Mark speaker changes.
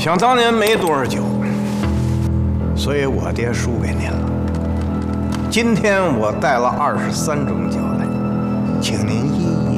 Speaker 1: 想当年没多少酒，所以我爹输给您了。今天我带了23种酒来，请您一一